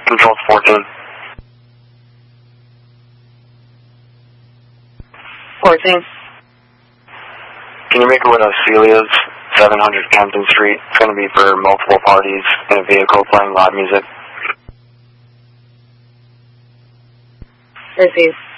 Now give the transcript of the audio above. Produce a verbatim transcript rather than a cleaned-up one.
Control fourteen. fourteen. Can you make it with Celia's, seven hundred Kempton Street? It's going to be for multiple parties in a vehicle playing live music. Receive.